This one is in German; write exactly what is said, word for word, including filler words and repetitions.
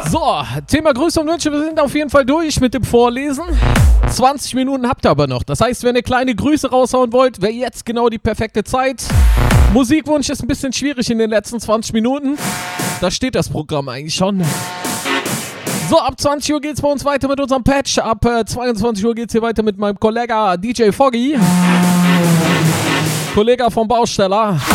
So, Thema Grüße und Wünsche, wir sind auf jeden Fall durch mit dem Vorlesen. zwanzig Minuten habt ihr aber noch. Das heißt, wenn ihr kleine Grüße raushauen wollt, wäre jetzt genau die perfekte Zeit. Musikwunsch ist ein bisschen schwierig in den letzten zwanzig Minuten. Da steht das Programm eigentlich schon. So, ab zwanzig Uhr geht's bei uns weiter mit unserem Patch. Ab äh, zweiundzwanzig Uhr geht's hier weiter mit meinem Kollegen D J Foggy. Kollege vom Bausteller.